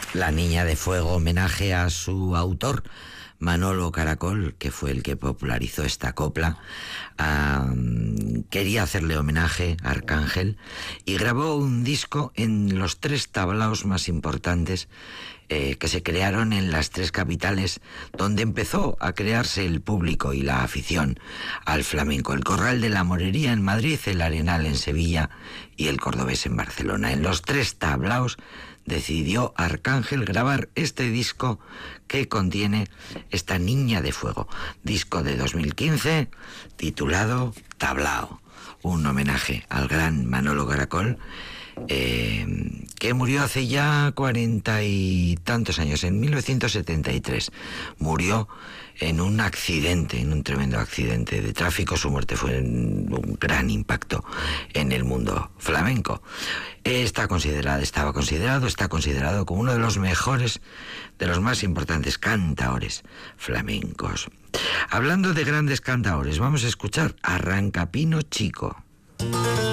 La Niña de Fuego, homenaje a su autor, Manolo Caracol, que fue el que popularizó esta copla. Quería hacerle homenaje a Arcángel y grabó un disco en los 3 tablaos más importantes que se crearon en las 3 capitales donde empezó a crearse el público y la afición al flamenco: el Corral de la Morería en Madrid, el Arenal en Sevilla y el Cordobés en Barcelona. En los 3 tablaos decidió Arcángel grabar este disco que contiene esta Niña de Fuego, disco de 2015 titulado Tablao, un homenaje al gran Manolo Caracol, que murió hace ya 40 y tantos años, en 1973. Murió en un accidente, en un tremendo accidente de tráfico. Su muerte fue un gran impacto en el mundo flamenco. Está considerado como uno de los mejores, de los más importantes cantaores flamencos. Hablando de grandes cantaores, vamos a escuchar Arrancapino Chico.